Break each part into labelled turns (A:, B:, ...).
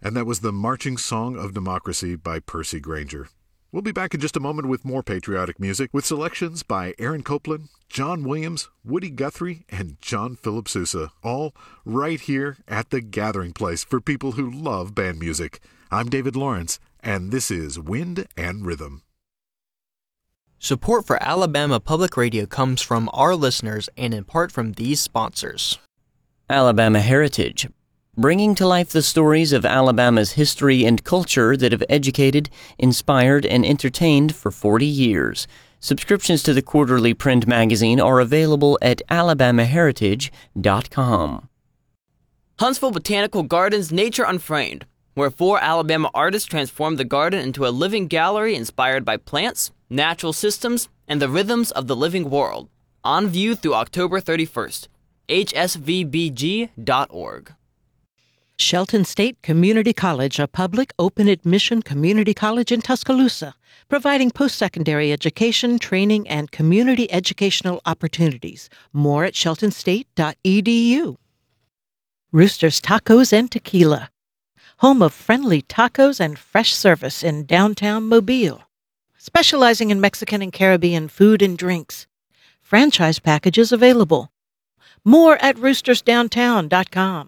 A: And that was the Marching Song of Democracy by Percy Granger. We'll be back in just a moment with more patriotic music, with selections by Aaron Copland, John Williams, Woody Guthrie, and John Philip Sousa, all right here at the gathering place for people who love band music. I'm David Lawrence, and this is Wind and Rhythm.
B: Support for Alabama Public Radio comes from our listeners and in part from these sponsors.
C: Alabama Heritage, bringing to life the stories of Alabama's history and culture that have educated, inspired, and entertained for 40 years. Subscriptions to the quarterly print magazine are available at alabamaheritage.com.
D: Huntsville Botanical Gardens Nature Unframed, where 4 Alabama artists transformed the garden into a living gallery inspired by plants, natural systems, and the rhythms of the living world. On view through October 31st. hsvbg.org.
E: Shelton State Community College, a public, open-admission community college in Tuscaloosa, providing post-secondary education, training, and community educational opportunities. More at sheltonstate.edu. Rooster's Tacos and Tequila, home of friendly tacos and fresh service in downtown Mobile, specializing in Mexican and Caribbean food and drinks. Franchise packages available. More at roostersdowntown.com.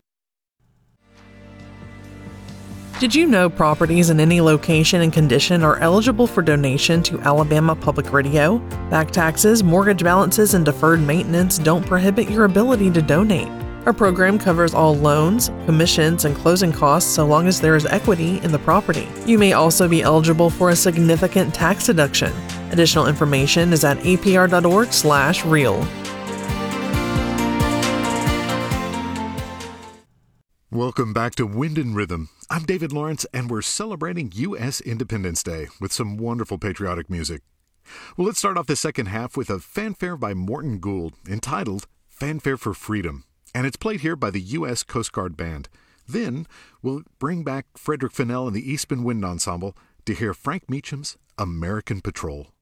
F: Did you know properties in any location and condition are eligible for donation to Alabama Public Radio? Back taxes, mortgage balances, and deferred maintenance don't prohibit your ability to donate. Our program covers all loans, commissions, and closing costs so long as there is equity in the property. You may also be eligible for a significant tax deduction. Additional information is at apr.org/real.
A: Welcome back to Wind and Rhythm. I'm David Lawrence, and we're celebrating U.S. Independence Day with some wonderful patriotic music. Well, let's start off the second half with a fanfare by Morton Gould entitled Fanfare for Freedom, and it's played here by the U.S. Coast Guard Band. Then we'll bring back Frederick Fennell and the Eastman Wind Ensemble to hear Frank Meacham's American Patrol.